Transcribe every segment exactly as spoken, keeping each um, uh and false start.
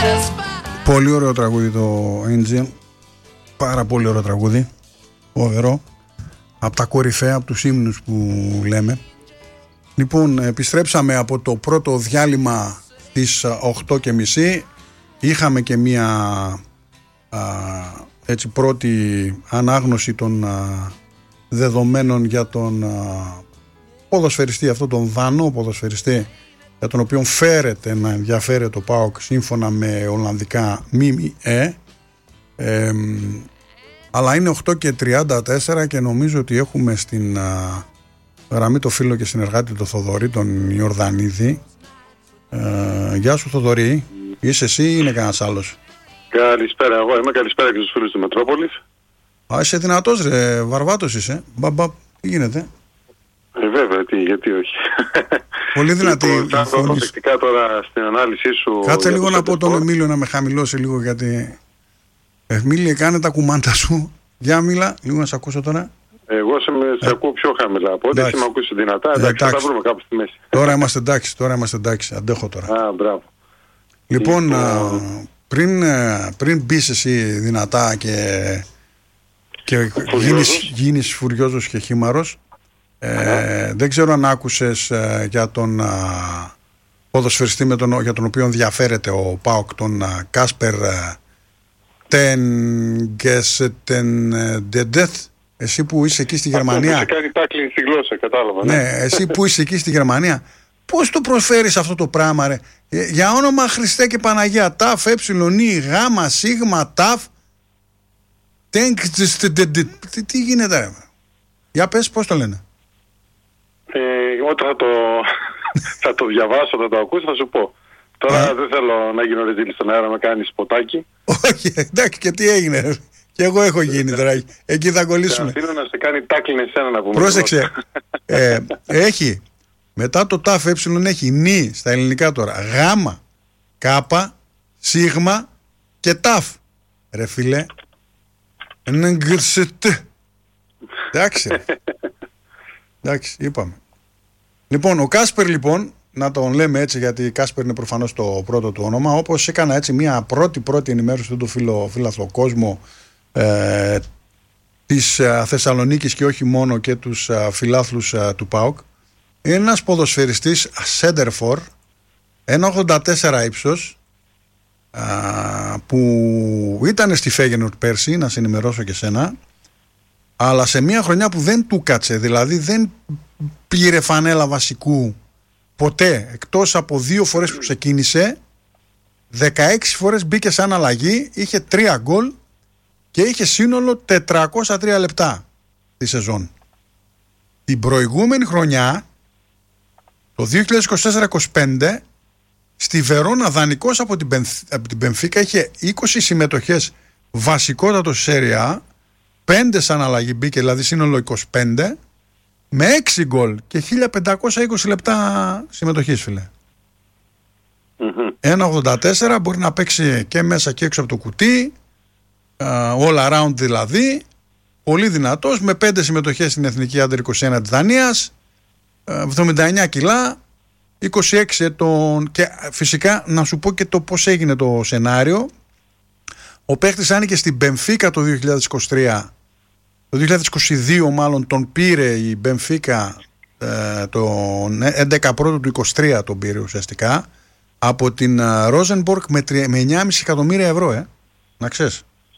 Πολύ ωραίο τραγούδι το Angel. Πάρα πολύ ωραίο τραγούδι. Φοβερό. Από τα κορυφαία, από τους ύμνους που λέμε. Λοιπόν, επιστρέψαμε από το πρώτο διάλειμμα στις οκτώ και μισή. Είχαμε και μία α, έτσι πρώτη ανάγνωση των α, δεδομένων για τον α, ποδοσφαιριστή, αυτό τον Δανό ποδοσφαιριστή, για τον οποίο φέρεται να ενδιαφέρεται το ΠΑΟΚ σύμφωνα με ολλανδικά ΜΜΕ. Ε, αλλά είναι οκτώ και τριάντα τέσσερα και νομίζω ότι έχουμε στην α, γραμμή το φίλο και συνεργάτη του Θοδωρή, τον Ιορδανίδη. Ε, γεια σου Θοδωρή, είσαι εσύ ή είναι κανένας άλλος? Καλησπέρα, εγώ είμαι. Καλησπέρα και στους φίλους του Μετρόπολης. Α, είσαι δυνατός ρε, βαρβάτος είσαι. Μπαμπα, τι γίνεται? Ε, βέβαια, τι, γιατί όχι. Πολύ δυνατή. Λοιπόν, θα δω προσεκτικά τώρα στην ανάλυση σου. Κάτσε λίγο να πω τον Εμίλιο να με χαμηλώσει λίγο, γιατί Εμίλιο, κάνε τα κουμάντα σου. Για μίλα, λίγο να σε ακούσω τώρα. Εγώ σε, σε ε, ακούω πιο χαμηλά από ό,τι εσύ με ακούσει δυνατά. Εντάξει, εντάξει, θα τα βρούμε κάπου στη μέση. Τώρα είμαστε εντάξει, τώρα είμαστε εντάξει. Αντέχω τώρα. Α, μπράβο. Λοιπόν, λοιπόν... Α, πριν, πριν μπεις εσύ δυνατά και, και γίνεις, γίνεις φουριόζος και χήμαρος, ε, δεν ξέρω αν άκουσες ε, για τον α, ποδοσφαιριστή με τον, για τον οποίο ενδιαφέρεται ο ΠΑΟΚ, τον α, Κάσπερ Τενγκεσετεντεντεθ. Εσύ που είσαι εκεί στη Γερμανία. Αυτό κάνει τάκλινγκ στη γλώσσα, κατάλαβα. Ναι, ναι, εσύ που είσαι εκεί στη Γερμανία, πώς το προσφέρεις αυτό το πράγμα ρε? Για όνομα Χριστέ και Παναγία, ταφ, εψιλονί, γάμα, σίγμα, ταφ, τενκ, τι γίνεται ρε? Για πες πώς το λένε. Ε, όταν θα το, θα το διαβάσω, θα το ακούσω, θα σου πω. Τώρα ε. δεν θέλω να γίνω ρεζίλη στον αέρα, να με κάνεις ποτάκι. Όχι, εντάξει, και τι έγινε ρε? Και εγώ έχω γίνει τώρα, εκεί θα κολλήσουμε. Θέλω να σε κάνει τάκλιν εσένα να πούμε. Πρόσεξε, ε, έχει, μετά το ταφ έψιλον έχει νι στα ελληνικά τώρα, γάμα, κάπα, σίγμα και ταφ. Ρε φίλε, εντάξει ρε. Εντάξει, είπαμε. Λοιπόν, ο Κάσπερ λοιπόν, να τον λέμε έτσι γιατί Κάσπερ είναι προφανώς το πρώτο του όνομα, όπως έκανα έτσι μια πρώτη πρώτη ενημέρωση του το φίλο, φίλαθλο κόσμο ε, της ε, Θεσσαλονίκης και όχι μόνο, και τους ε, φιλάθλους ε, του ΠΑΟΚ. Είναι ένας ποδοσφαιριστής σέντερφορ, ένα ογδόντα τέσσερα ύψος, α, που ήταν στη Φέγενορντ πέρσι, να σε ενημερώσω και σένα, αλλά σε μια χρονιά που δεν του κάτσε, δηλαδή δεν πήρε φανέλα βασικού ποτέ, εκτός από δύο φορές που ξεκίνησε, δεκαέξι φορές μπήκε σαν αλλαγή, είχε τρία γκολ και είχε σύνολο τετρακόσια τρία λεπτά τη σεζόν. Την προηγούμενη χρονιά, το δύο χιλιάδες είκοσι τέσσερα είκοσι πέντε, στη Βερόνα δανεικός από την, Μπενφ, από την Μπενφίκα, είχε είκοσι συμμετοχές βασικότατο σε Σέρια, πέντε σαν αλλαγή μπήκε, δηλαδή σύνολο είκοσι πέντε, με έξι γκολ και χίλια πεντακόσια είκοσι λεπτά συμμετοχής, φίλε. Mm-hmm. ένα ογδόντα τέσσερα, μπορεί να παίξει και μέσα και έξω από το κουτί, uh, all around δηλαδή, πολύ δυνατός, με πέντε συμμετοχές στην Εθνική Άντερ είκοσι ένα της Δανίας, εβδομήντα εννιά κιλά, είκοσι έξι ετών. Και φυσικά να σου πω και το πώς έγινε το σενάριο. Ο παίχτης άνοιγε στην Μπενφίκα το δύο χιλιάδες είκοσι τρία, το δύο χιλιάδες είκοσι δύο μάλλον τον πήρε η Μπενφίκα, ε, τον έντεκα πρώτο του είκοσι τρία τον πήρε ουσιαστικά από την Ρόζενμπορκ με, με εννιά κόμμα πέντε εκατομμύρια ευρώ, ε, να ξέρεις.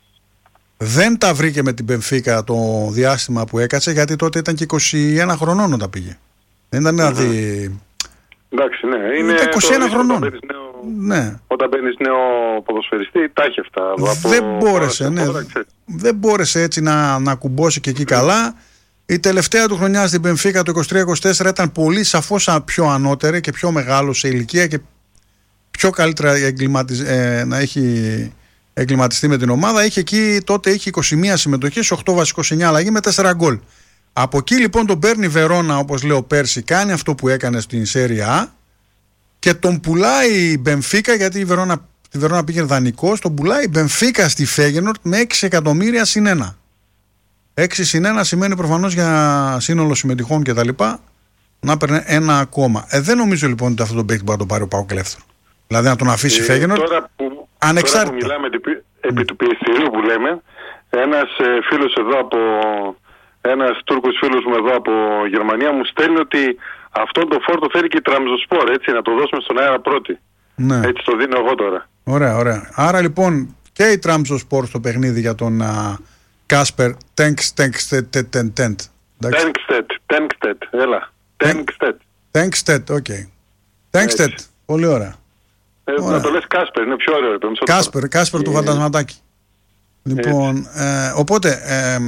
Δεν τα βρήκε με την Μπενφίκα το διάστημα που έκατσε, γιατί τότε ήταν και είκοσι ένα χρονών όταν πήγε. Δεν ήταν δηλαδή. Εντάξει, ναι. Είναι είκοσι ένα χρονών. Όταν νέο, ναι. Όταν μπαίνεις νέο ποδοσφαιριστή, τα έχει αυτά. Δεν μπόρεσε, ναι. Δεν μπόρεσε έτσι να, να κουμπώσει και εκεί καλά. Η τελευταία του χρονιά στην Μπενφίκα το είκοσι τρία είκοσι τέσσερα ήταν πολύ σαφώς πιο ανώτερη και πιο μεγάλο σε ηλικία και πιο καλύτερα ε, να έχει εγκληματιστεί με την ομάδα. Είχε εκεί τότε είχε είκοσι μία συμμετοχές, οκτώ βασικός, εννιά αλλαγή με τέσσερα γκολ. Από εκεί λοιπόν τον παίρνει η Βερόνα, όπως λέω πέρσι, κάνει αυτό που έκανε στην Σέρια Α και τον πουλάει η Μπενφίκα, γιατί η Βερόνα, η Βερόνα πήγε δανεικός, τον πουλάει η Μπενφίκα στη Φέγενορντ με έξι εκατομμύρια συν ένα. έξι συν ένα σημαίνει προφανώς για σύνολο συμμετοχών και τα λοιπά να παίρνει ένα ακόμα. Ε, δεν νομίζω λοιπόν ότι αυτό το παίκτη μπορεί να το πάρει ο ΠΑΟΚ ελεύθερο. Δηλαδή να τον αφήσει η ε, Φέγενορντ. Τώρα που, Ανεξάρτητα. Τώρα που μιλάμε επί, επί του πιεστηρίου που λέμε, ένας ε, φίλος εδώ από... Ένας Τούρκος φίλος μου εδώ από Γερμανία μου στέλνει ότι αυτόν το φόρτο θέλει και η Τραμζοσπόρ, έτσι, να το δώσουμε στον αέρα πρώτη. Ναι. Έτσι το δίνω εγώ τώρα. Ωραία, ωραία. Άρα λοιπόν και η Τραμζοσπόρ στο παιχνίδι για τον Κάσπερ Τέγκστετ. Τέγκστετ, Τέγκστετ, έλα. Τέγκστετ. Τέγκστετ, οκ. Τέγκστετ, πολύ ωραία. Ε, να το λες Κάσπερ, είναι πιο ωραίο. Κάσπερ, Κάσπερ το φαντασματάκι. Λοιπόν, ε, οπότε... Ε,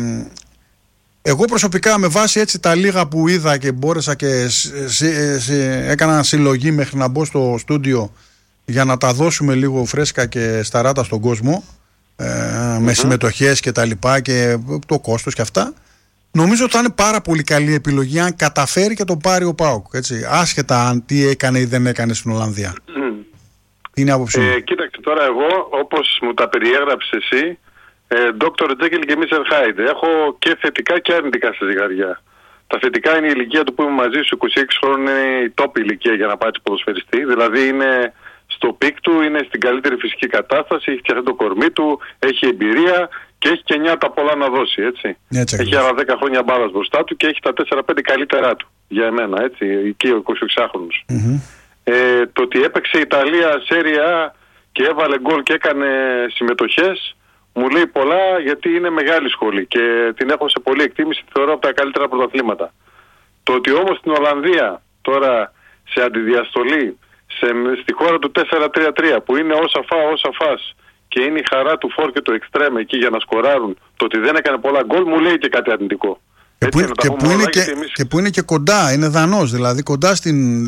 εγώ προσωπικά με βάση έτσι τα λίγα που είδα και μπόρεσα και σ, σ, έκανα συλλογή μέχρι να μπω στο στούντιο για να τα δώσουμε λίγο φρέσκα και σταράτα στον κόσμο ε, mm-hmm. με συμμετοχές και τα λοιπά και το κόστος και αυτά, νομίζω ότι θα είναι πάρα πολύ καλή επιλογή αν καταφέρει και το πάρει ο ΠΑΟΚ, έτσι, άσχετα αν τι έκανε ή δεν έκανε στην Ολλανδία. Mm. Τι είναι η άποψή μου? Ε, κοίταξε τώρα, εγώ όπως μου τα περιέγραψες εσύ, Ντόκτορ Τζέκιλ και Μίστερ Χάιντ. Έχω και θετικά και αρνητικά στα ζυγαριά. Τα θετικά είναι η ηλικία του που είμαι μαζί σου, είκοσι έξι χρόνια, είναι η top ηλικία για να πάει ποδοσφαιριστή. Δηλαδή είναι στο πικ του, είναι στην καλύτερη φυσική κατάσταση, έχει φτιαχτεί το κορμί του, έχει εμπειρία και έχει και νιάτα πολλά να δώσει. Έτσι. έτσι έχει άλλα δέκα χρόνια μπάλας μπροστά του και έχει τα τέσσερα πέντε καλύτερά του για εμένα. Έτσι, εκεί ο εικοσιεξάχρονος. Mm-hmm. Ε, το ότι έπαιξε η Ιταλία Σέρια και έβαλε γκολ και έκανε συμμετοχές, μου λέει πολλά, γιατί είναι μεγάλη σχολή και την έχω σε πολλή εκτίμηση, θεωρώ από τα καλύτερα πρωταθλήματα. Το ότι όμως στην Ολλανδία τώρα σε αντιδιαστολή σε, στη χώρα του τέσσερα τρία τρία που είναι όσα φάω όσα φας και είναι η χαρά του Φορ και του Εκστρέμ εκεί για να σκοράρουν, το ότι δεν έκανε πολλά γκολ μου λέει και κάτι αρνητικό. Και, έτσι, που, και, που, είναι και, εμείς... και που είναι και κοντά, είναι δανός, δηλαδή κοντά στην...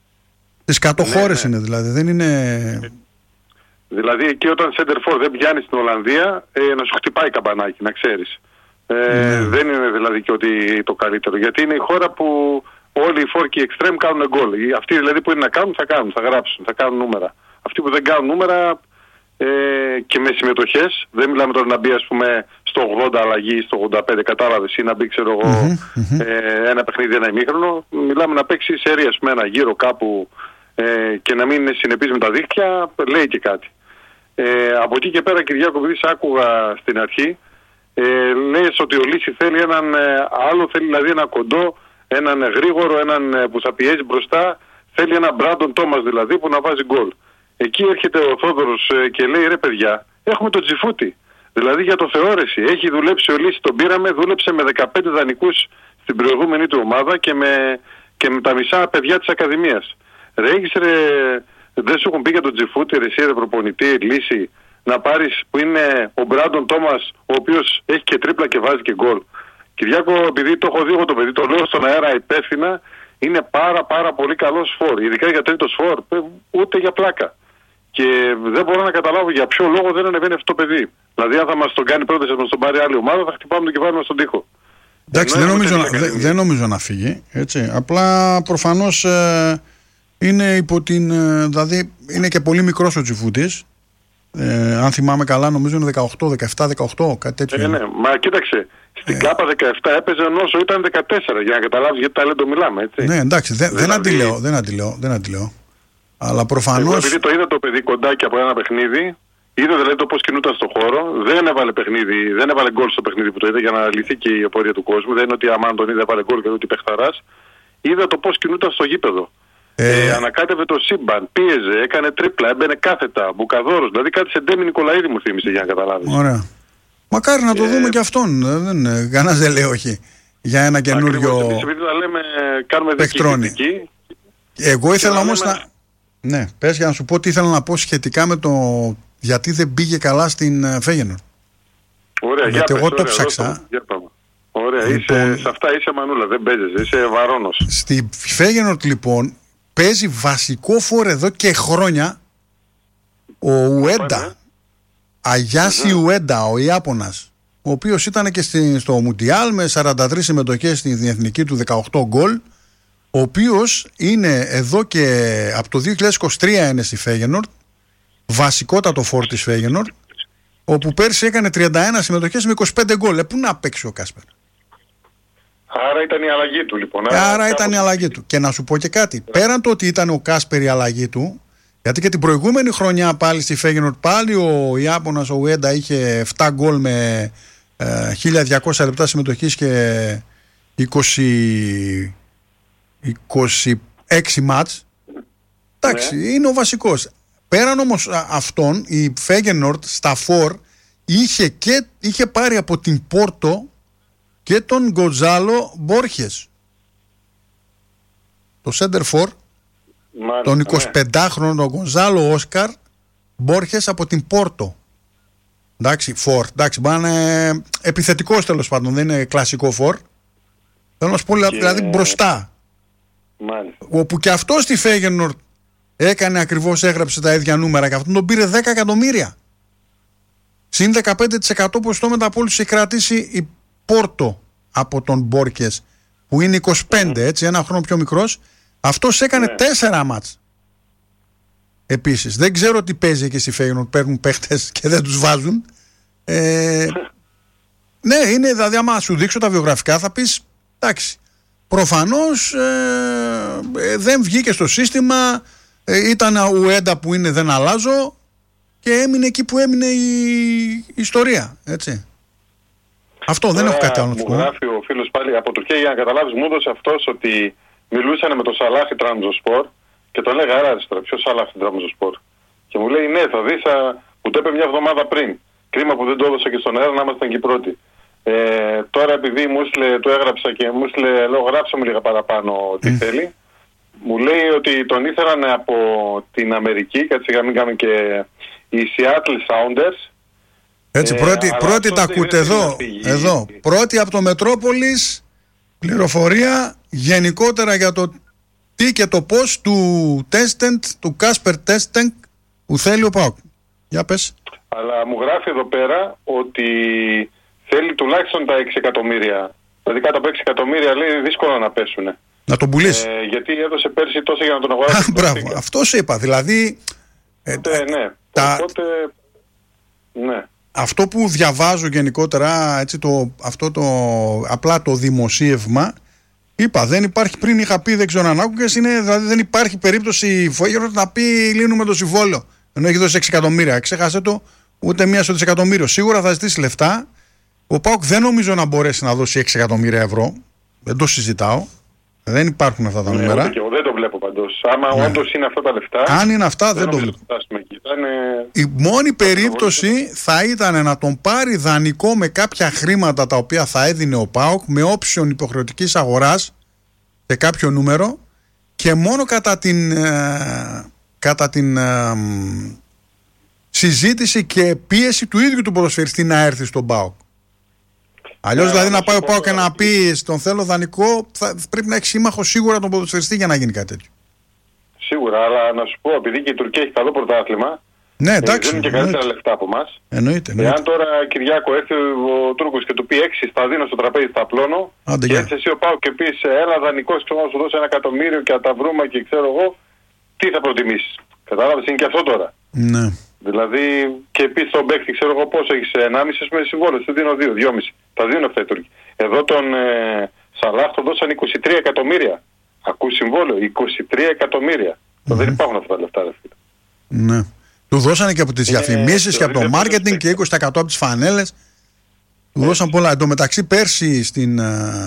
στις κάτω ναι, χώρες ναι. είναι δηλαδή, δεν είναι... Δηλαδή εκεί όταν Σέντερφορ δεν πιάνει στην Ολλανδία ε, να σου χτυπάει καμπανάκι, να ξέρεις. Ε, mm. Δεν είναι δηλαδή και ότι το καλύτερο. Γιατί είναι η χώρα που όλοι οι φόρκοι εξτρέμ κάνουν γκολ. Αυτοί δηλαδή που είναι να κάνουν θα κάνουν, θα γράψουν, θα κάνουν νούμερα. Αυτοί που δεν κάνουν νούμερα ε, και με συμμετοχές, δεν μιλάμε τώρα να μπει ας πούμε στο ογδόντα αλλαγή, στο ογδόντα πέντε κατάλαβες ή να μπει ξέρω εγώ mm-hmm, ε, ένα παιχνίδι ένα ημίχρονο. Μιλάμε να παίξει σερί ας πούμε ένα γύρο κάπου ε, και να μην είναι συνεπής με τα δίχτυα, λέει και κάτι. Ε, από εκεί και πέρα, Κυριάκο, επειδή σ' άκουγα στην αρχή, ε, λες ότι ο Λύση θέλει έναν ε, άλλο, θέλει δηλαδή ένα κοντό, έναν γρήγορο, έναν ε, που θα πιέζει μπροστά, θέλει έναν Μπράντον Τόμας δηλαδή που να βάζει γκολ. Εκεί έρχεται ο Θόδωρος ε, και λέει ρε παιδιά, έχουμε τον Τζιφούτη. Δηλαδή για το θεώρηση, έχει δουλέψει ο Λύση, τον πήραμε, δούλεψε με δεκαπέντε δανεικούς στην προηγούμενη του ομάδα και με, και με τα μισά παιδιά της Ακαδημίας. Ρε έχεις ρε... Δεν σου έχουν πει για τον Τζιφούτη, ρε εσύ ρε προπονητή, Λύση, να πάρεις που είναι ο Μπράντον Τόμας, ο οποίος έχει και τρίπλα και βάζει και γκολ. Κυριάκο, επειδή το έχω δει εγώ το παιδί, το λέω στον αέρα υπεύθυνα, είναι πάρα πάρα πολύ καλός φορ. Ειδικά για τρίτος φορ, ούτε για πλάκα. Και δεν μπορώ να καταλάβω για ποιο λόγο δεν ανεβαίνει αυτό το παιδί. Δηλαδή, αν θα μας τον κάνει πρόταση να μας τον πάρει άλλη ομάδα, θα χτυπάμε το κεφάλι μας στον τοίχο. Εντάξει, δεν νομίζω, να, δε, δεν νομίζω να φύγει. Έτσι. Απλά προφανώς. Ε... Είναι υπό την. Δηλαδή είναι και πολύ μικρός ο Τζιφούτης. Ε, αν θυμάμαι καλά, νομίζω είναι δεκαοκτώ, δεκαεπτά, δεκαοκτώ, κάτι τέτοιο. Ε, ναι, μα κοίταξε. Στην ε. ΚΑΠΑ δεκαεπτά έπαιζε όσο ήταν δεκατέσσερα, για να καταλάβεις γιατί ταλέντο μιλάμε. Έτσι. Ναι, εντάξει, δεν, δηλαδή... δεν αντιλέω, δεν αντιλέω, δεν αντιλέω. Αλλά προφανώς. Εγώ επειδή το είδα το παιδί κοντάκι από ένα παιχνίδι, είδα δηλαδή το πώς κινούταν στον χώρο, δεν έβαλε παιχνίδι, δεν έβαλε γκολ στο παιχνίδι που το είδα για να λυθεί και η πορεία του κόσμου. Δεν είναι ότι αμάν τον είδα, έβαλε γκολ και ότι παιχταράς. Είδα το πώς κινούταν στο γήπεδο. Ε, ε, ανακάτευε το σύμπαν, πίεζε, έκανε τρίπλα, έμπαινε κάθετα, μπουκαδόρος. Δηλαδή κάτι σε Ντέμι Νικολαίδη μου θύμισε για να καταλάβεις. Ωραία. Μακάρι να το ε, δούμε και αυτόν. Δεν, κανένας δεν λέει όχι για ένα καινούριο. Εμείς επειδή θα λέμε, κάνουμε δική. Εγώ ήθελα όμως να. να... Ναι, πες για να σου πω τι ήθελα να πω σχετικά με το γιατί δεν πήγε καλά στην Φέγενορντ. Ωραία, γιατί για εγώ πες, το ωραία, ψάξα. Για Ωραία, λοιπόν, είσαι, σε αυτά είσαι μανούλα, δεν παίζεσαι, είσαι βαρώνος. Στη Φέγενορντ λοιπόν παίζει βασικό φόρ εδώ και χρόνια ο Ουέντα, Αγιάσι mm-hmm. Ουέντα, ο Ιάπωνας, ο οποίος ήταν και στη, στο Μουντιάλ με σαράντα τρεις συμμετοχές στην εθνική του, δεκαοκτώ γκολ, ο οποίος είναι εδώ και από το δύο χιλιάδες είκοσι τρία είναι στη Φέγενορντ, βασικότατο φόρ της Φέγενορντ, όπου πέρσι έκανε τριάντα ένα συμμετοχές με είκοσι πέντε γκολ. Ε, πού να παίξει ο Κάσπερ. Άρα ήταν η αλλαγή του λοιπόν. Άρα, Άρα ήταν η αλλαγή του. Και να σου πω και κάτι. Yeah. Πέραν το ότι ήταν ο Κάσπερ η αλλαγή του, Γιατί και την προηγούμενη χρονιά πάλι στη Φέγενορντ πάλι ο Ιάπωνας ο Ουέντα είχε επτά γκολ με ε, χίλια διακόσια λεπτά συμμετοχής και είκοσι, είκοσι έξι μάτς. Εντάξει, ναι. Είναι ο βασικός. Πέραν όμως αυτόν η Φέγενορντ στα φορ είχε, και, είχε πάρει από την Πόρτο και τον Γκοντζάλο Μπόρχες. Το center for, τον εικοσιπεντάχρονο τον Γκοντζάλο Όσκαρ Μπόρχες από την Πόρτο. Εντάξει, φορ. Εντάξει, είναι επιθετικός τέλος πάντων, δεν είναι κλασικό φορ. Θέλω να σου πω, και... δηλαδή μπροστά. Μάλιστα. Όπου και αυτό στη Φέγενορντ έκανε ακριβώς, έγραψε τα ίδια νούμερα και αυτόν τον πήρε δέκα εκατομμύρια. Συν δεκαπέντε τοις εκατό ποσοστό μεταπώληση έχει κρατήσει η Πόρτο από τον Μπόρχες που είναι είκοσι πέντε, έτσι, ένα χρόνο πιο μικρός. Αυτός έκανε ναι. τέσσερα μάτς. Επίσης, δεν ξέρω τι παίζει και στη Φέγενορντ, παίρνουν παίχτες και δεν τους βάζουν. Ε, ναι, είναι, δηλαδή άμα σου δείξω τα βιογραφικά θα πεις, εντάξει, προφανώς ε, ε, δεν βγήκε στο σύστημα, ε, ήταν Ουέντα που είναι δεν αλλάζω και έμεινε εκεί που έμεινε η, η ιστορία, έτσι. Αυτό δεν έχω κάτι άλλο να μου γράφει ο φίλος πάλι από Τουρκία, για να καταλάβεις, μου έδωσε αυτός ότι μιλούσαν με τον Σαλάχ Τραμζοσπορ και τον λέγα άρα τώρα, ποιος Σαλάχ Τραμζοσπορ. Και μου λέει ναι, θα δεις, μου το είπε μια εβδομάδα πριν. Κρίμα που δεν το έδωσα και στον αέρα να ήμασταν και πρώτοι. Ε, τώρα επειδή μου έστειλε, το έγραψα και μου έστειλε, λέω γράψα μου λίγα παραπάνω τι mm. θέλει. Μου λέει ότι τον ήθελαν από την Αμερική, κάτσε για μην κάνουμε και οι Seattle Sounders. Έτσι, πρώτη, ε, πρώτη τα ακούτε εδώ, εδώ. Πρώτη από το Μετρόπολης, πληροφορία γενικότερα για το τι και το πώς του Τέστεντ, του Κάσπερ Τέστεντ που θέλει ο ΠΑΟΚ. Για πες. Αλλά μου γράφει εδώ πέρα ότι θέλει τουλάχιστον τα έξι εκατομμύρια. Δηλαδή κάτω από έξι εκατομμύρια λέει δύσκολο να πέσουνε. Να τον πουλήσει. Ε, γιατί έδωσε πέρσι τόσο για να τον αγοράσει. Μπράβο, αυτό σου είπα. Δηλαδή. Ε, Οπότε, ναι. Τα... Οπότε, ναι. Αυτό που διαβάζω γενικότερα, έτσι, το, αυτό το, απλά το δημοσίευμα, είπα, δεν υπάρχει, πριν είχα πει, δεν ξέρω αν άκουγες, είναι, δηλαδή δεν υπάρχει περίπτωση η Φέγενορντ να πει λύνουμε το συμβόλαιο, ενώ έχει δώσει έξι εκατομμύρια. Ξέχασε το, ούτε μία στο δισεκατομμύριο. Σίγουρα θα ζητήσει λεφτά. Ο ΠΑΟΚ δεν νομίζω να μπορέσει να δώσει έξι εκατομμύρια ευρώ. Δεν το συζητάω. Δεν υπάρχουν αυτά τα ναι, νούμερα. Και εγώ δεν το βλέπω παντός. Άμα ναι. όντως είναι αυτά τα λεφτά. Αν είναι αυτά, δεν, δεν το βλέπω. Ήτανε... Η μόνη περίπτωση θα ήταν να τον πάρει δανεικό με κάποια χρήματα τα οποία θα έδινε ο ΠΑΟΚ με όψιον υποχρεωτικής αγοράς σε κάποιο νούμερο και μόνο κατά την, ε, κατά την ε, συζήτηση και πίεση του ίδιου του ποδοσφαιριστή να έρθει στον ΠΑΟΚ. Αλλιώς yeah, δηλαδή να πάει ο ΠΑΟΚ και να πει τον θέλω δανεικό, θα, πρέπει να έχει σύμμαχο σίγουρα τον ποδοσφαιριστή για να γίνει κάτι τέτοιο. Σίγουρα, αλλά να σου πω, επειδή και η Τουρκία έχει καλό πρωτάθλημα, ναι, εντάξει, δίνουν και καλύτερα λεφτά από εμάς. Εννοείται, εννοείται. Εάν τώρα Κυριάκο έρθει ο Τούρκος και του πει έξι στα δίνω στο τραπέζι, στα πλώνω, Άντε, και έτσι εσύ ο ΠΑΟΚ και πεις έλα δανεικός και να σου δώσω ένα εκατομμύριο και τα βρούμε και ξέρω εγώ, τι θα προτιμήσεις. Κατάλαβες, είναι και αυτό τώρα. Ναι. Δηλαδή και επίσης τον παίκτη, ξέρω εγώ πόσο έχεις ενάμιση με συμβόλαιο, σου δίνω δύο, δυόμιση. Τα δίνουν αυτά οι Τούρκοι. Εδώ τον ε, Σαλάχ τον δώσαν είκοσι τρία εκατομμύρια. Ακούς συμβόλαιο, είκοσι τρία εκατομμύρια. Mm-hmm. Δεν υπάρχουν αυτά τα λεφτά, ρε φίλε. Ναι. Του δώσανε και από τις διαφημίσεις και από το μάρκετινγκ και είκοσι τοις εκατό από τις φανέλες. Του δώσαν πολλά. Εν τω μεταξύ πέρσι στην,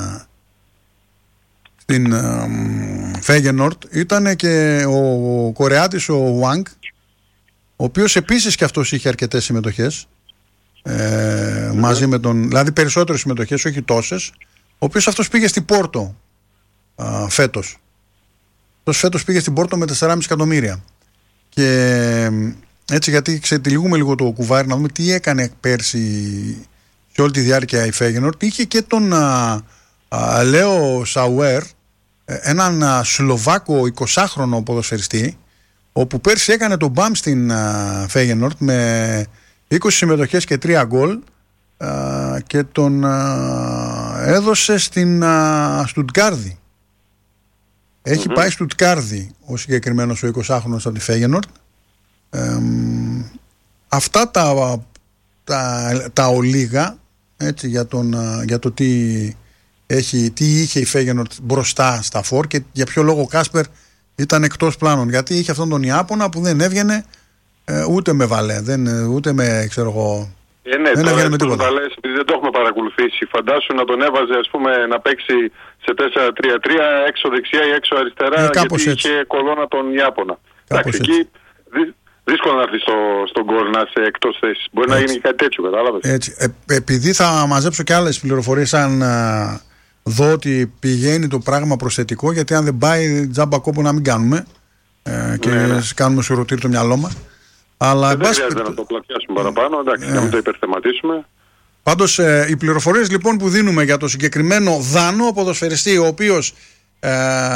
στην Φέγενορντ ήταν και ο Κορεάτης ο Ουάνγκ, ο οποίος επίσης και αυτός είχε αρκετές συμμετοχές. Ε, mm-hmm. Μαζί με τον, δηλαδή περισσότερες συμμετοχές, όχι τόσες. Ο οποίος αυτός πήγε στην Πόρτο α, φέτος. Αυτός φέτος πήγε στην Πόρτο με τέσσερα κόμμα πέντε εκατομμύρια. Και έτσι, γιατί ξετυλίγουμε λίγο το κουβάρι να δούμε τι έκανε πέρσι σε όλη τη διάρκεια η Φέγενορντ. Είχε και τον α, α, Λέο Σαουέρ, έναν α, Σλοβάκο εικοσάχρονο ποδοσφαιριστή, όπου πέρσι έκανε τον μπαμ στην Φέγενορντ με είκοσι συμμετοχές και τρία γκολ και τον α, έδωσε στην Στουτγκάρδη. Έχει mm-hmm. πάει Στουτγκάρδη ο συγκεκριμένος ο εικοσάχρονος από τη Φέγενορντ. Ε, αυτά τα, τα, τα ολίγα, έτσι, για, τον, για το τι, έχει, τι είχε η Φέγενορντ μπροστά στα φορ και για ποιο λόγο ο Κάσπερ ήταν εκτός πλάνων. Γιατί είχε αυτόν τον Ιάπωνα που δεν έβγαινε ε, ούτε με βαλέ, δεν, ούτε με, ξέρω εγώ. Ε, ναι, δεν έβγαινε με τίποτα. Βαλές, επειδή δεν το έχουμε παρακολουθήσει, φαντάσου να τον έβαζε, ας πούμε, να παίξει σε τέσσερα τρία τρία έξω δεξιά ή έξω αριστερά, ε, γιατί έτσι. είχε κολόνα τον Ιάπωνα. Εντάξει, εκεί δύ, δύσκολο να έρθει στο, στον γκολ να είσαι εκτός θέσης. Μπορεί έτσι να γίνει κάτι τέτοιο, κατάλαβες. Έτσι. Ε, επειδή θα μαζέψω και άλλες πληροφορίες, αν α, δω ότι πηγαίνει το πράγμα προσθετικό, γιατί αν δεν πάει, τζάμπα κόπο να μην κάνουμε ε, και ναι, ναι. κάνουμε σουρωτήρ το μυαλό μας. Αλλά ε, δεν χρειάζεται να το πλατιάσουμε παραπάνω, εντάξει, ε, να μην το υπερθεματίσουμε. Πάντως ε, οι πληροφορίες λοιπόν που δίνουμε για το συγκεκριμένο Δανό ποδοσφαιριστή, ο οποίος ε,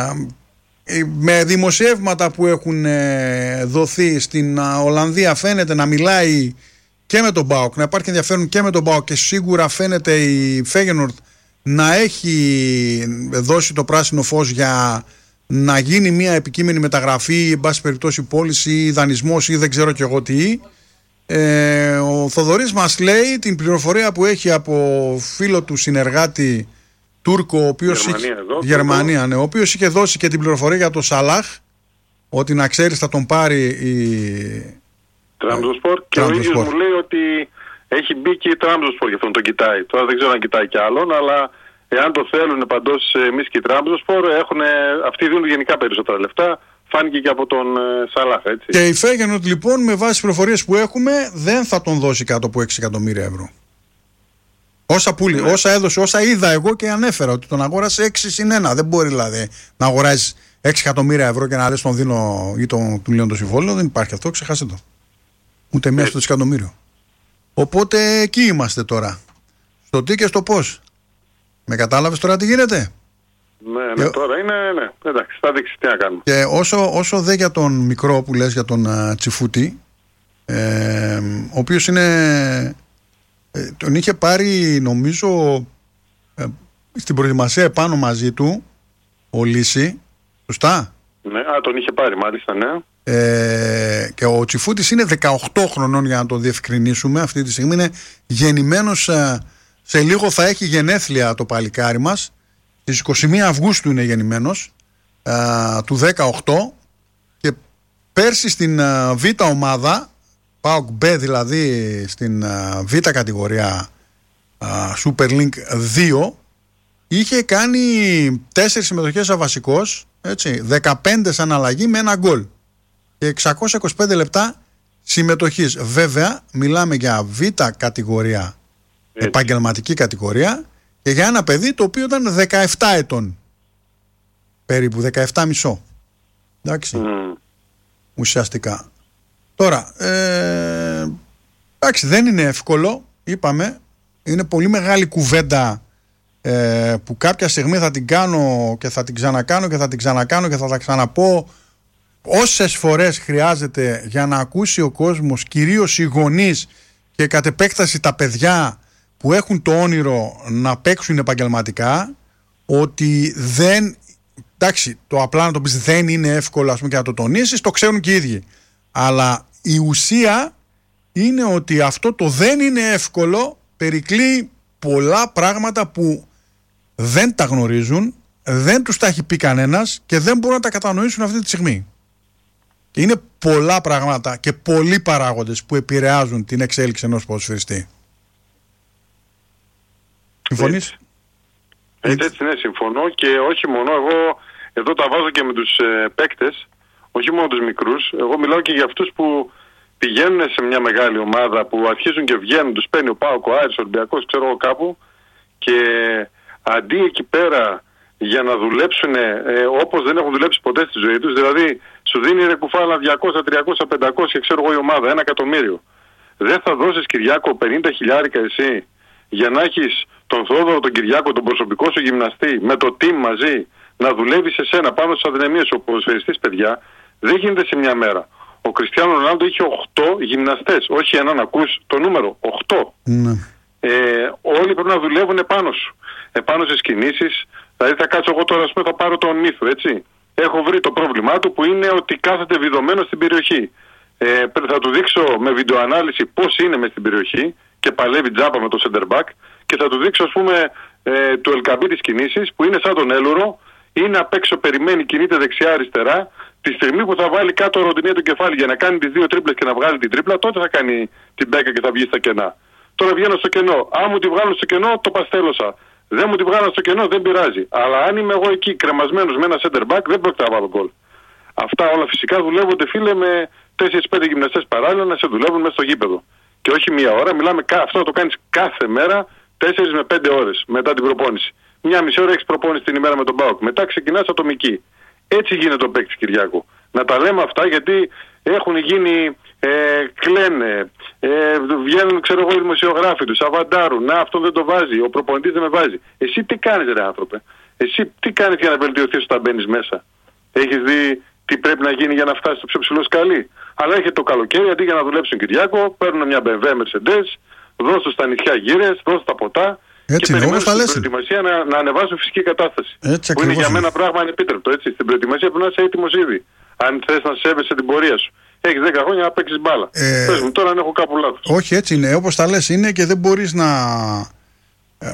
με δημοσιεύματα που έχουν ε, δοθεί στην ε, Ολλανδία φαίνεται να μιλάει και με τον ΠΑΟΚ, να υπάρχει ενδιαφέρον και με τον ΠΑΟΚ, και σίγουρα φαίνεται η Φέγενορντ να έχει δώσει το πράσινο φως για να γίνει μια επικείμενη μεταγραφή, εν πάση περιπτώσει πώληση ή δανεισμός ή δεν ξέρω και εγώ τι. Ε, ο Θοδωρής μας λέει την πληροφορία που έχει από φίλο του συνεργάτη Τούρκο, ο οποίος Γερμανία, είχε, εδώ, Γερμανία, ναι, ο οποίος είχε δώσει και την πληροφορία για τον Σαλάχ, ότι να ξέρεις θα τον πάρει η Τραμπζονσπορ, και ο ίδιος μου λέει ότι έχει μπει και η Τραμπζονσπορ, γι' αυτόν τον κοιτάει. Τώρα δεν ξέρω αν κοιτάει κι άλλον, αλλά εάν το θέλουν παντός εμείς και η Τραμπζονσπορ, αυτοί δίνουν γενικά περισσότερα λεφτά. Φάνηκε και από τον ε, Σαλάχ, έτσι. Και η Φέγενορντ λοιπόν, με βάση τις πληροφορίες που έχουμε, δεν θα τον δώσει κάτω από έξι εκατομμύρια ευρώ. Όσα, πουλη, ναι. όσα έδωσε, όσα είδα εγώ και ανέφερα ότι τον αγόρασε έξι συν ένα. Δεν μπορεί δηλαδή να αγοράζει έξι εκατομμύρια ευρώ και να λες τον δίνω ή τον, του λέω το συμβόλαιο. Δεν υπάρχει αυτό, ξεχάστε το. Ούτε μία στο δισεκατομμύριο. Οπότε εκεί είμαστε τώρα. Στο τι και στο πώς. Με κατάλαβες τώρα τι γίνεται? Ναι, ναι, τώρα είναι, ναι, εντάξει, θα δείξει τι να κάνουμε. Και όσο, όσο δε για τον μικρό που λες, για τον uh, Τσιφούτη, ε, ο οποίος είναι, ε, τον είχε πάρει νομίζω ε, στην προετοιμασία επάνω μαζί του ο Λύση, σωστά? Ναι, α, τον είχε πάρει μάλιστα, ναι. Ε, και ο Τσιφούτης είναι δεκαοκτώ χρονών, για να το διευκρινίσουμε αυτή τη στιγμή. Είναι γεννημένος, ε, σε λίγο θα έχει γενέθλια το παλικάρι μας. Στις είκοσι μία Αυγούστου είναι γεννημένος, α, του δεκαοκτώ, και πέρσι στην α, Β ομάδα, ΠΑΟΚ Μπ δηλαδή, στην α, Β κατηγορία α, Super League δύο, είχε κάνει τέσσερις συμμετοχές σαν βασικός, έτσι, δεκαπέντε σαν αλλαγή με ένα γκολ και εξακόσια είκοσι πέντε λεπτά συμμετοχής. Βέβαια μιλάμε για Β κατηγορία, έτσι, επαγγελματική κατηγορία, και για ένα παιδί το οποίο ήταν δεκαεπτά ετών. Περίπου δεκαεπτά μισό. Εντάξει. Mm. Ουσιαστικά. Τώρα, ε, εντάξει, δεν είναι εύκολο. Είπαμε, είναι πολύ μεγάλη κουβέντα ε, που κάποια στιγμή θα την κάνω και θα την ξανακάνω και θα την ξανακάνω και θα τα ξαναπώ όσες φορές χρειάζεται, για να ακούσει ο κόσμος, κυρίως οι γονείς και κατ' επέκταση τα παιδιά που έχουν το όνειρο να παίξουν επαγγελματικά, ότι δεν, εντάξει, το απλά να το πεις δεν είναι εύκολο, ας πούμε, και να το τονίσεις, το ξέρουν και οι ίδιοι. Αλλά η ουσία είναι ότι αυτό το δεν είναι εύκολο περικλεί πολλά πράγματα που δεν τα γνωρίζουν, δεν τους τα έχει πει κανένας και δεν μπορούν να τα κατανοήσουν αυτή τη στιγμή. Και είναι πολλά πράγματα και πολλοί παράγοντες που επηρεάζουν την εξέλιξη ενός ποδοσφαιριστή. Συμφωνείς? Έτσι, έτσι, ναι, συμφωνώ, και όχι μόνο, εγώ εδώ τα βάζω και με τους ε, παίκτες, όχι μόνο τους μικρούς, εγώ μιλάω και για αυτούς που πηγαίνουν σε μια μεγάλη ομάδα, που αρχίζουν και βγαίνουν, τους παίρνει ο ΠΑΟΚ, ο Άρης, ο Ολυμπιακός, ξέρω εγώ κάπου, και αντί εκεί πέρα για να δουλέψουν ε, όπως δεν έχουν δουλέψει ποτέ στη ζωή τους, δηλαδή σου δίνει ρε κουφάλα διακόσια, τριακόσια, πεντακόσια, ξέρω εγώ η ομάδα, ένα εκατομμύριο. Δεν θα δώσεις, Κυριάκο, πενήντα χιλιάρικα εσύ για να έχεις τον Θόδωρο, τον Κυριάκο, τον προσωπικό σου γυμναστή, με το team μαζί, να δουλεύει σε σένα πάνω στις αδυναμίες σου? Ο ποδοσφαιριστής, παιδιά, δεν γίνεται σε μια μέρα. Ο Κριστιάνο Ρονάλντο είχε οκτώ γυμναστές, όχι έναν, ακούς το νούμερο, οκτώ. Mm. Ε, όλοι πρέπει να δουλεύουν επάνω σου, επάνω στις κινήσεις. Δηλαδή θα κάτσω εγώ τώρα, ας πούμε, θα πάρω τον Μύθο, έτσι. Έχω βρει το πρόβλημά του που είναι ότι κάθεται βιδωμένο στην περιοχή. Ε, θα του δείξω με βιντεοανάλυση πώς είναι μες στην περιοχή και παλεύει τζάμπα με το center back, και θα του δείξω, ας πούμε, ε, του Ελκαμπή της κινήσεις που είναι σαν τον Έλουρο, είναι απ' έξω, περιμένει, κινείται δεξιά-αριστερά, Τη στιγμή που θα βάλει κάτω ροντινέ το κεφάλι για να κάνει τις δύο τρίπλες και να βγάλει την τρίπλα, τότε θα κάνει την μπέκα και θα βγει στα κενά. Τώρα βγαίνω στο κενό. Αν μου τη βγάλω στο κενό, το παστέλωσα. Δεν μου τη βγάλω στο κενό, δεν πειράζει. Αλλά αν είμαι εγώ εκεί κρεμασμένος με ένα center back, δεν πρόκειται να βάλω γκολ. Αυτά όλα φυσικά δουλεύονται, φίλε, με τέσσερις πέντε γυμναστές παράλληλα να σε δουλεύουν μέσα στο γήπεδο. Και όχι μία ώρα, μιλάμε, αυτό να το κάνεις κάθε μέρα τέσσερις με πέντε ώρες μετά την προπόνηση. Μια μισή ώρα έχεις προπόνηση την ημέρα με τον ΠΑΟΚ. Μετά ξεκινάς ατομική. Έτσι γίνεται ο παίκτης, Κυριάκο. Να τα λέμε αυτά γιατί έχουν γίνει, ε, κλαίνε, ε, βγαίνουν ξέρω εγώ οι δημοσιογράφοι τους, αβαντάρουν, να αυτό δεν το βάζει, ο προπονητής δεν με βάζει. Εσύ τι κάνεις ρε άνθρωπε, εσύ τι κάνεις για να βελτιωθείς όταν μπαίνεις μέσα. Έχεις δει τι πρέπει να γίνει για να φτάσει στο πιο ψηλό σκαλί. Αλλά έρχεται το καλοκαίρι, αντί για να δουλέψουν Κυριάκο, παίρνουν μια μπι εμ ντάμπλιου Mercedes, δώσουν στα νησιά γύρες, δώσουν τα ποτά. Έτσι, και όπως τα λες. στην προετοιμασία να, να ανεβάσουν φυσική κατάσταση. Έτσι, που είναι για είναι. μένα πράγμα ανεπίτρεπτο. Έτσι. Στην προετοιμασία πρέπει να είσαι έτοιμος ήδη. Αν θες να σέβεσαι την πορεία σου. Έχεις δέκα χρόνια να παίξεις μπάλα. Ε... Πες μου τώρα αν έχω κάπου λάθος. Όχι, έτσι είναι. Όπως τα λες είναι και δεν μπορείς να. Ε,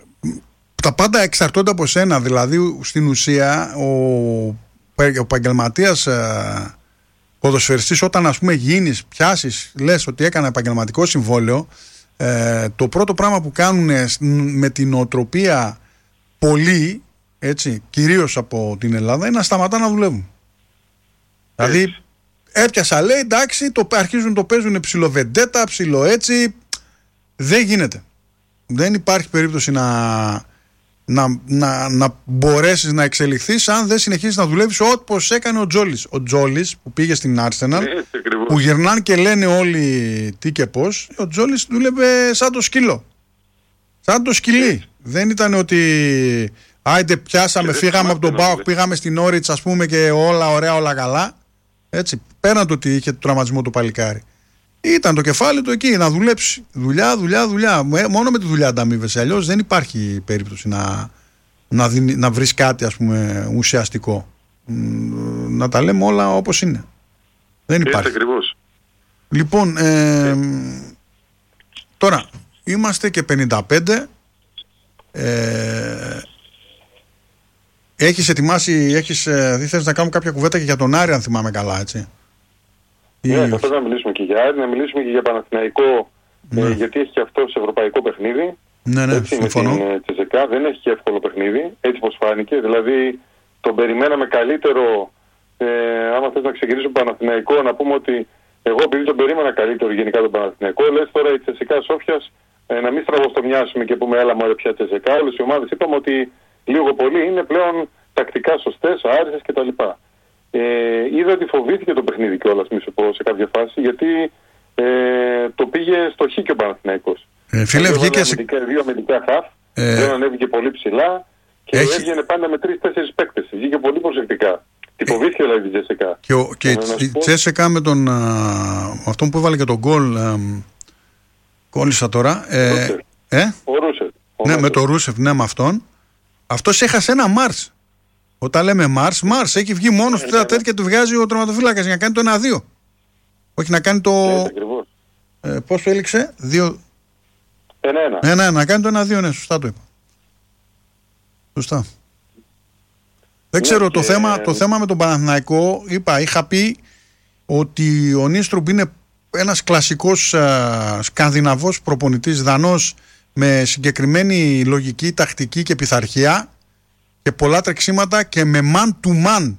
τα πάντα εξαρτώνται από σένα. Δηλαδή στην ουσία ο, ο επαγγελματίας ε, ποδοσφαιριστής όταν ας πούμε γίνεις, πιάσεις, λες ότι έκανα επαγγελματικό συμβόλαιο. Ε, το πρώτο πράγμα που κάνουν με την οτροπία πολλοί, έτσι, κυρίως από την Ελλάδα, είναι να σταματά να δουλεύουν. Έτσι. Δηλαδή έπιασα λέει εντάξει, το, αρχίζουν το παίζουν ψιλοβεντέτα, ψιλο έτσι, δεν γίνεται. Δεν υπάρχει περίπτωση να, να, να, να μπορέσεις να εξελιχθείς αν δεν συνεχίσεις να δουλεύεις όπως έκανε ο Τζόλης. Ο Τζόλης που πήγε στην Arsenal, που γυρνάνε και λένε όλοι τι και πώς, ο Τζόλης δούλευε σαν το σκύλο. Σαν το σκυλί. Δεν ήταν ότι άιντε πιάσαμε, φύγαμε από τον ΠΑΟΚ, πήγαμε στην Όριτς ας πούμε και όλα ωραία, όλα καλά. Έτσι, πέραν το ότι είχε το τραυματισμό του παλικάρι. Ήταν το κεφάλι του εκεί να δουλέψει. Δουλειά, δουλειά, δουλειά. Μόνο με τη δουλειά ανταμείβεσαι. Αλλιώς δεν υπάρχει περίπτωση να, να, δίνει, να βρεις κάτι ας πούμε ουσιαστικό. Να τα λέμε όλα όπως είναι. Δεν υπάρχει. Έτσι ακριβώς. Λοιπόν, ε, τώρα είμαστε και πενήντα πέντε. Ε, έχεις ετοιμάσει, έχεις, δεν θες να κάνουμε κάποια κουβέντα και για τον Άρη αν θυμάμαι καλά, έτσι. Ναι, θα πρέπει να μιλήσουμε και για Άρη, να μιλήσουμε και για Παναθηναϊκό, ναι. ε, γιατί έχει και αυτό σε ευρωπαϊκό παιχνίδι. Ναι, ναι, έτσι, συμφωνώ. Με την Τσεζεκά δεν έχει και εύκολο παιχνίδι, έτσι πως φάνηκε. Δηλαδή τον περιμέναμε καλύτερο, ε, άμα θες να ξεκινήσουμε Παναθηναϊκό, να πούμε ότι εγώ επειδή τον περίμενα καλύτερο γενικά τον Παναθηναϊκό, λες τώρα η Τσεζεκά Σόφιας ε, να μην στραβοστομιάσουμε και πούμε έλα μωρέ πια Τσεζεκά. Όλες οι ομάδες είπαμε ότι λίγο πολύ είναι πλέον τακτικά σωστές, άριστες κτλ. Ε, είδα ότι φοβήθηκε το παιχνίδι κιόλας, μη σου πω, σε κάποια φάση, γιατί ε, το πήγε στο χ και ο Παναθηναϊκός. Ε, φίλε, βγήκε σε... Δύο αμυντικά χαφ, ε... δεν ανέβηκε πολύ ψηλά και έχει... έβγαινε πάντα με τρεις-τέσσερις παίκτες. Βγήκε πολύ προσεκτικά. Τη φοβήθηκε δηλαδή η Τσέσσεκα. Και, ο, και η πω... Τσέσσεκα με τον α, αυτόν που έβαλε και τον γκολ, κόλλησα τώρα. Ε, ε? Ο Ρούσεφ. Ναι, με τον Ρούσεφ, ναι, με αυτόν. Αυτός έχασε ένα Μάρς. Όταν λέμε Μάρς, Μάρς έχει βγει μόνος του τέτοια και του βγάζει ο τερματοφύλακας για να κάνει το ένα δύο. Όχι να κάνει το. Ε, πώς το έληξε, δύο. Ένα-ένα. Ένα-ένα, να κάνει το ένα-δύο, ναι, σωστά το είπα. Σωστά. Δεν ξέρω, και... το, θέμα, το θέμα με τον Παναθηναϊκό, είπα, είχα πει ότι ο Νίστρουμπ είναι ένας κλασικός α, σκανδιναβός προπονητής, Δανός, με συγκεκριμένη λογική, τακτική και πειθαρχία και πολλά τρεξίματα και με man to man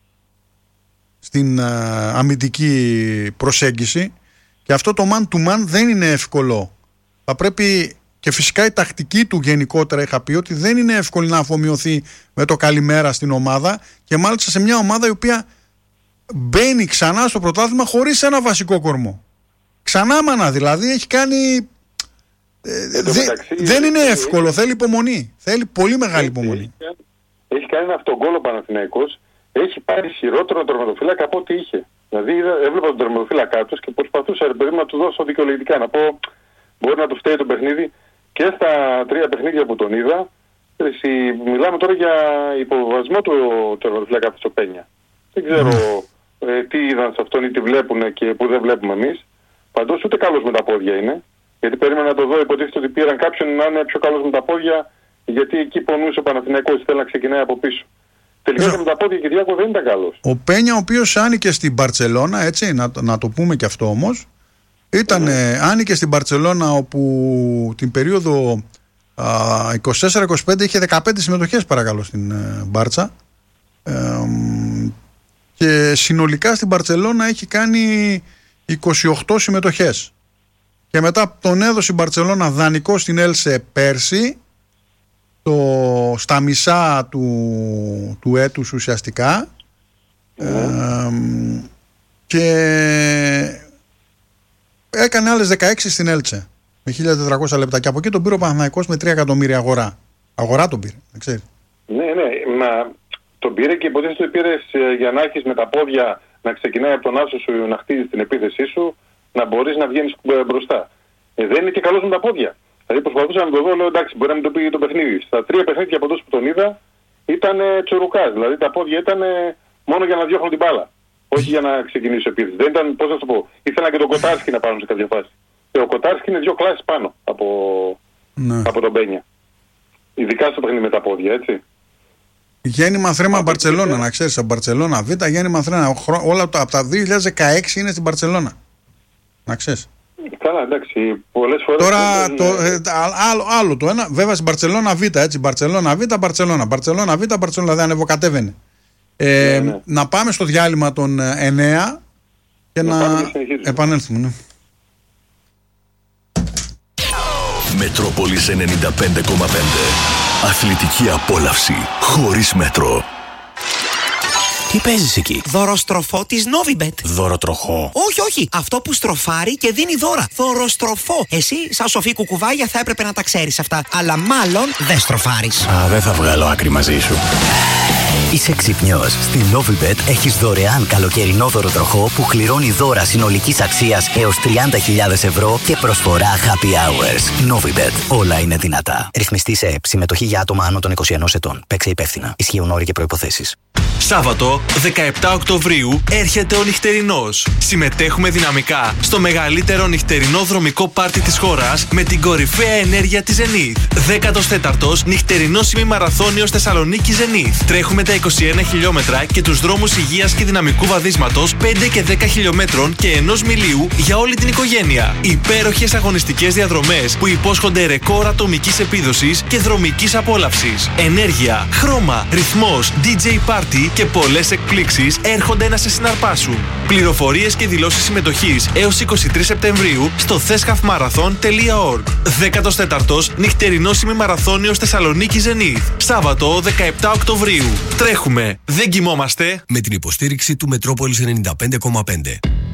στην α, αμυντική προσέγγιση, και αυτό το man to man δεν είναι εύκολο. Θα πρέπει, και φυσικά η τακτική του γενικότερα είχα πει ότι δεν είναι εύκολο να αφομοιωθεί με το καλημέρα στην ομάδα, και μάλιστα σε μια ομάδα η οποία μπαίνει ξανά στο πρωτάθλημα χωρίς ένα βασικό κορμό. Ξανά μάνα δηλαδή, έχει κάνει... Ε, δε, μεταξύ, δεν είναι εύκολο, θέλει υπομονή. Θέλει πολύ μεγάλη υπομονή. Έχει, έχει κάνει ένα αυτογκόλ ο Παναθηναϊκός, έχει πάρει χειρότερο τερματοφύλακα από ό,τι είχε. Δηλαδή έβλεπα τον τερματοφύλακά του και προσπαθούσα ρε παιδί να του δώσω δικαιολογητικά. Να πω, μπορεί να του φταίει το παιχνίδι, και στα τρία παιχνίδια που τον είδα. Εσύ, μιλάμε τώρα για υποβασμό του τερματοφύλακα του Πένια. Δεν ξέρω mm. ε, τι είδαν σε αυτόν ή τι βλέπουν και που δεν βλέπουμε εμείς. Παντός ούτε καλός με τα πόδια είναι. Γιατί περίμενα να το δω, υποτίθεται ότι πήραν κάποιον να είναι πιο καλός με τα πόδια, γιατί εκεί πονούσε ο Παναθηναϊκός, θέλει να ξεκινάει από πίσω. Τελικά και με τα πόδια, Κυριάκο, δεν ήταν καλός. Ο Πένια, ο οποίος άνοικε στην Μπαρτσελώνα, έτσι, να, να το πούμε και αυτό όμως, ήταν, mm. άνοικε στην Μπαρτσελώνα όπου την περίοδο είκοσι τέσσερα είκοσι πέντε είχε δεκαπέντε συμμετοχές παρακαλώ στην ε, Μπάρτσα, ε, και συνολικά στην Μπαρτσελώνα έχει κάνει είκοσι οκτώ συμμετοχές και μετά τον έδωσε η Μπαρτσελώνα δανεικό στην Έλσε πέρσι, το, στα μισά του, του έτους ουσιαστικά, mm. ε, και έκανε άλλες δεκαέξι στην Έλτσε με χίλια τετρακόσια λεπτά και από εκεί τον πήρε ο Παναθηναϊκός με τρία εκατομμύρια αγορά. Αγορά τον πήρε, δεν ξέρει. Ναι, ναι, μα τον πήρε και υποτίθεται το πήρε για να έχεις με τα πόδια να ξεκινάει από τον άσο σου να χτίζεις την επίθεσή σου, να μπορείς να βγαίνεις μπροστά. Ε, δεν είναι και καλός με τα πόδια. Δηλαδή προσπαθούσα να τον δω, λέω εντάξει, μπορεί να μην το πήγε το παιχνίδι. Στα τρία παιχνίδια από τόσο που τον είδα ήταν τσουρουκάς. Δηλαδή τα πόδια ήταν μόνο για να διώχνουν την μπάλα. Όχι για να ξεκινήσει επίθεση. Δεν ήταν, πώς θα σου πω, ήθελα και τον Κοτάρσκι να πάρουν σε κάποια φάση. Και ο Κοτάρσκι είναι δύο κλάσεις πάνω από, ναι. από τον Πένια. Ειδικά στο παιχνίδι με τα πόδια, έτσι. Γέννημα θρέμα Μπαρτσελώνα, να ξέρεις. Από Μπαρτσελώνα Β, γέννημα θρέμα. Όλα από τα δύο χιλιάδες δεκαέξι είναι στην Μπαρτσελώνα. Να ξέρεις. Καλά, εντάξει. Πολλές φορές. Τώρα είναι... το, ε, άλλο, άλλο το ένα. Βέβαια στην Μπαρτσελώνα Β, έτσι. Μπαρτσελώνα Β, Μπαρτσελώνα. Μπαρτσελώνα Β, Μπαρτσελώνα. Δηλαδή ανεβοκατέβαινε. Ε, ναι, ναι. Να πάμε στο διάλειμμα των εννέα και να, να επανέλθουμε. Ναι. Μετρόπολης ενενήντα πέντε κόμμα πέντε. Αθλητική απόλαυση χωρίς μέτρο. Τι παίζεις εκεί? Δωροστροφό της Novibet. Δωροτροχό? Όχι, όχι. Αυτό που στροφάρει και δίνει δώρα. Δωροστροφό. Εσύ, σαν σοφή κουκουβάγια, θα έπρεπε να τα ξέρεις αυτά. Αλλά μάλλον δεν στροφάρεις. Α, δεν θα βγάλω άκρη μαζί σου. Είσαι ξυπνιός. Στη Novibet έχεις δωρεάν καλοκαιρινό δωροτροχό που κληρώνει δώρα συνολικής αξίας έως τριάντα χιλιάδες ευρώ και προσφορά happy hours. Novibet. Όλα είναι δυνατά. Ρυθμιστή σε ΕΠ. Συμμετοχή για άτομα άνω των είκοσι ενός ετών. Παίξε υπεύθυνα. Ισχύουν όροι και προϋποθέσεις. Σάββατο δεκαεπτά Οκτωβρίου έρχεται ο νυχτερινός. Συμμετέχουμε δυναμικά στο μεγαλύτερο νυχτερινό δρομικό πάρτι της χώρας με την κορυφαία ενέργεια της Zenith. δέκατος τέταρτος νυχτερινός ημιμαραθώνιος Θεσσαλονίκη Zenith. Τρέχουμε τα είκοσι ένα χιλιόμετρα και τους δρόμους υγείας και δυναμικού βαδίσματος πέντε και δέκα χιλιόμετρων και ενός μιλίου για όλη την οικογένεια. Υπέροχες αγωνιστικές διαδρομές που υπόσχονται ρεκόρ ατομικής επίδοσης και δρομικής απόλαυσης. Ενέργεια, χρώμα, ρυθμός, ντι τζέι Party και πολλές εκπλήξεις έρχονται να σε συναρπάσουν. Πληροφορίες και δηλώσεις συμμετοχής έως είκοσι τρεις Σεπτεμβρίου στο θέσχαφμαραθών τελεία org. δέκατος τέταρτος νυχτερινός ημιμαραθώνιος Θεσσαλονίκη Zenith. Σάββατο δεκαεπτά Οκτωβρίου. Τρέχουμε, δεν κοιμόμαστε. Με την υποστήριξη του Μετρόπολης ενενήντα πέντε κόμμα πέντε.